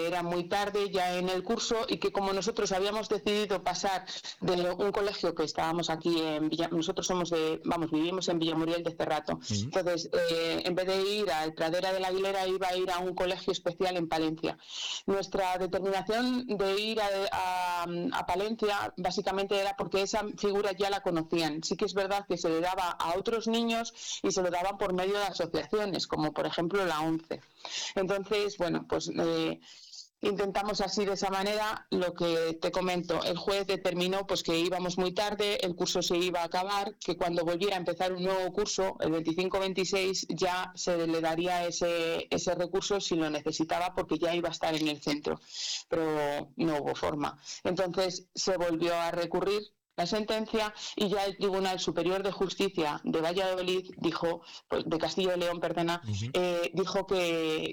era muy tarde ya en el curso y que como nosotros habíamos decidido pasar de un colegio que estábamos aquí en nosotros vivimos en Villamuriel de Cerrato. Entonces, en vez de ir al Pradera de la Aguilera, iba a ir a un colegio especial en Palencia. Nuestra determinación de ir a Palencia básicamente era porque esa figura ya la conocían. Sí que es verdad que se le daba a otros niños y se lo daban por medio de asociaciones, como por ejemplo la ONCE. Entonces, bueno, pues intentamos así de esa manera. Lo que te comento, el juez determinó pues que íbamos muy tarde, el curso se iba a acabar, que cuando volviera a empezar un nuevo curso, el 25-26, ya se le daría ese recurso si lo necesitaba, porque ya iba a estar en el centro, pero no hubo forma. Entonces se volvió a recurrir la sentencia y ya el Tribunal Superior de Justicia de Valladolid dijo, pues, de Castilla y León, perdona, dijo que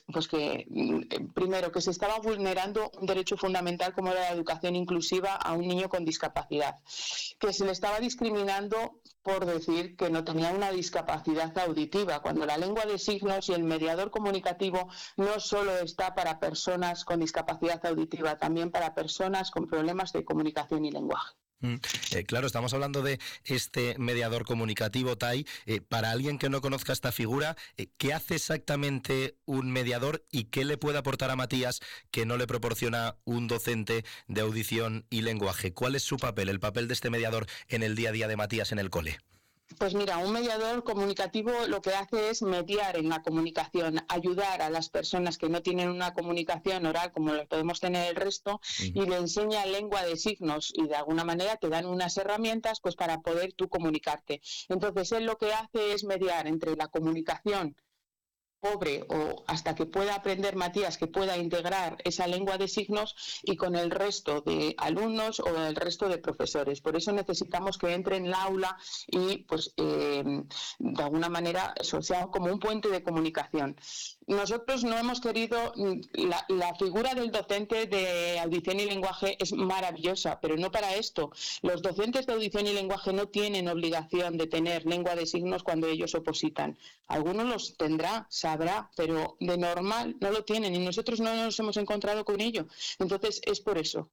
primero que se estaba vulnerando un derecho fundamental como era la educación inclusiva a un niño con discapacidad, que se le estaba discriminando por decir que no tenía una discapacidad auditiva, cuando la lengua de signos y el mediador comunicativo no solo está para personas con discapacidad auditiva, también para personas con problemas de comunicación y lenguaje. Claro, estamos hablando de este mediador comunicativo, Tai. Para alguien que no conozca esta figura, ¿qué hace exactamente un mediador y qué le puede aportar a Matías que no le proporciona un docente de audición y lenguaje? ¿Cuál es su papel, el papel de este mediador en el día a día de Matías en el cole? Pues mira, un mediador comunicativo lo que hace es mediar en la comunicación, ayudar a las personas que no tienen una comunicación oral como lo podemos tener el resto, y le enseña lengua de signos y de alguna manera te dan unas herramientas pues para poder tú comunicarte. Entonces él lo que hace es mediar entre la comunicación pobre o hasta que pueda aprender Matías, que pueda integrar esa lengua de signos, y con el resto de alumnos o el resto de profesores. Por eso necesitamos que entre en el aula y pues de alguna manera eso sea como un puente de comunicación. Nosotros no hemos querido, la figura del docente de audición y lenguaje es maravillosa, pero no para esto. Los docentes de audición y lenguaje no tienen obligación de tener lengua de signos cuando ellos opositan. Algunos los tendrá, sabrá, pero de normal no lo tienen y nosotros no nos hemos encontrado con ello. Entonces es por eso.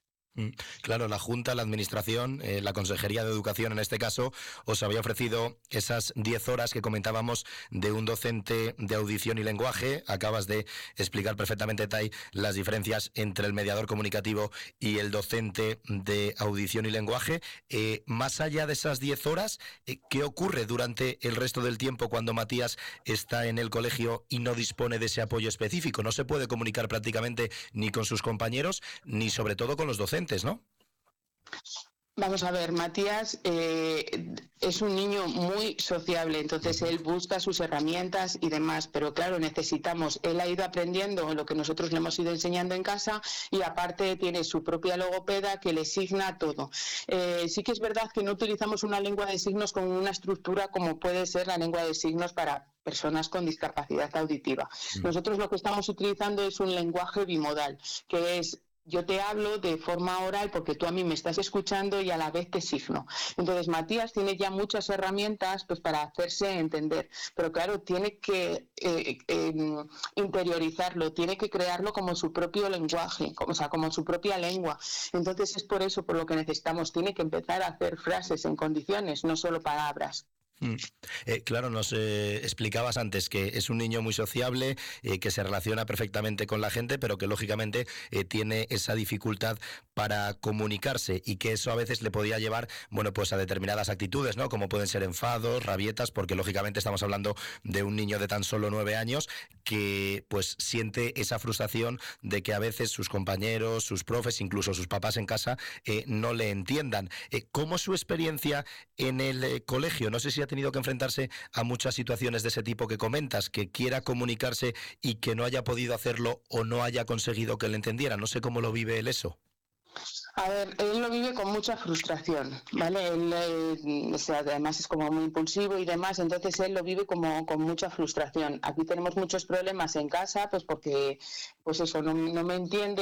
Claro, la Junta, la Administración, la Consejería de Educación en este caso, os había ofrecido esas 10 horas que comentábamos de un docente de audición y lenguaje. Acabas de explicar perfectamente, Tai, las diferencias entre el mediador comunicativo y el docente de audición y lenguaje. Más allá de esas 10 horas, ¿qué ocurre durante el resto del tiempo cuando Matías está en el colegio y no dispone de ese apoyo específico? No se puede comunicar prácticamente ni con sus compañeros, ni sobre todo con los docentes, ¿no? Vamos a ver, Matías es un niño muy sociable, entonces él busca sus herramientas y demás, pero claro, él ha ido aprendiendo lo que nosotros le hemos ido enseñando en casa y aparte tiene su propia logopeda que le signa todo. Sí que es verdad que no utilizamos una lengua de signos con una estructura como puede ser la lengua de signos para personas con discapacidad auditiva. Nosotros lo que estamos utilizando es un lenguaje bimodal, que es: yo te hablo de forma oral porque tú a mí me estás escuchando y a la vez te signo. Entonces Matías tiene ya muchas herramientas pues para hacerse entender, pero claro, tiene que interiorizarlo, tiene que crearlo como su propio lenguaje, como su propia lengua. Entonces es por eso por lo que necesitamos, tiene que empezar a hacer frases en condiciones, no solo palabras. Claro, nos explicabas antes que es un niño muy sociable, que se relaciona perfectamente con la gente, pero que lógicamente tiene esa dificultad para comunicarse y que eso a veces le podía llevar, bueno, pues a determinadas actitudes, ¿no? Como pueden ser enfados, rabietas, porque lógicamente estamos hablando de un niño de tan solo 9 años que pues siente esa frustración de que a veces sus compañeros, sus profes, incluso sus papás en casa no le entiendan. ¿Cómo es su experiencia en el colegio? No sé si ha tenido que enfrentarse a muchas situaciones de ese tipo que comentas, que quiera comunicarse y que no haya podido hacerlo o no haya conseguido que le entendiera. No sé cómo lo vive él eso. A ver, él lo vive con mucha frustración, ¿vale? Él, además es como muy impulsivo y demás, entonces él lo vive como con mucha frustración. Aquí tenemos muchos problemas en casa, pues porque, pues eso, no me entiendes,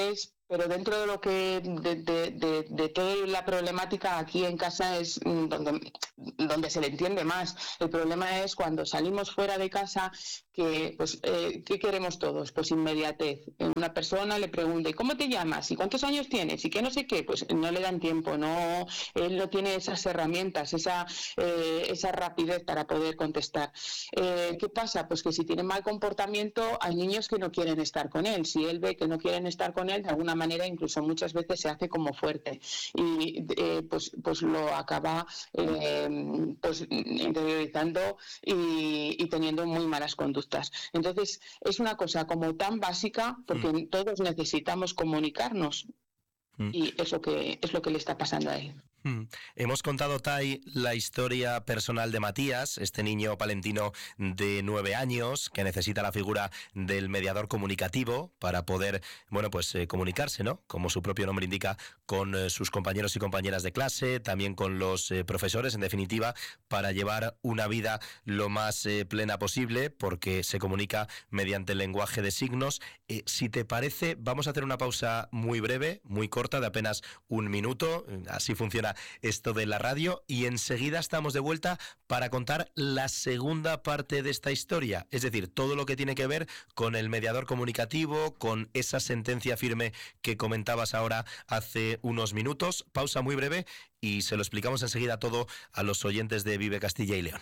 Pero dentro de lo que de toda la problemática aquí en casa es donde se le entiende más. El problema es cuando salimos fuera de casa, que pues ¿qué queremos todos? Pues inmediatez. Una persona le pregunta, ¿y cómo te llamas? ¿Y cuántos años tienes? ¿Y qué no sé qué? Pues no le dan tiempo, él no tiene esas herramientas, esa rapidez para poder contestar. ¿Qué pasa? Pues que si tiene mal comportamiento, hay niños que no quieren estar con él. Si él ve que no quieren estar con él, de alguna manera incluso muchas veces se hace como fuerte y pues lo acaba pues interiorizando y teniendo muy malas conductas. Entonces es una cosa como tan básica, porque todos necesitamos comunicarnos y es lo que le está pasando a él. Hemos contado, Tai, la historia personal de Matías, este niño palentino de 9 años que necesita la figura del mediador comunicativo para poder, comunicarse, ¿no? Como su propio nombre indica, con sus compañeros y compañeras de clase, también con los profesores, en definitiva, para llevar una vida lo más plena posible, porque se comunica mediante el lenguaje de signos. Si te parece, vamos a hacer una pausa muy breve, muy corta, de apenas 1 minuto, así funciona esto de la radio, y enseguida estamos de vuelta para contar la segunda parte de esta historia, es decir, todo lo que tiene que ver con el mediador comunicativo, con esa sentencia firme que comentabas ahora hace unos minutos. Pausa muy breve y se lo explicamos enseguida todo a los oyentes de Vive Castilla y León.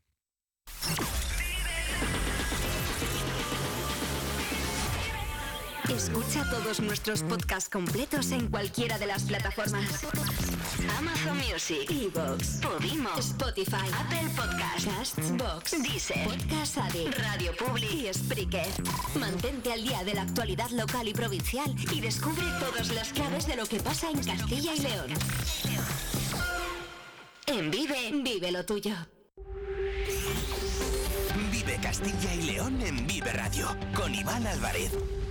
Escucha todos nuestros podcasts completos en cualquiera de las plataformas: Amazon Music, iVoox, Podimo, Spotify, Apple Podcasts, Castbox, Deezer, Podcast Addict, Radio Public y Spreaker. Mantente al día de la actualidad local y provincial y descubre todas las claves de lo que pasa en Castilla y León. En vive lo tuyo. Vive Castilla y León en Vive Radio, con Iván Álvarez.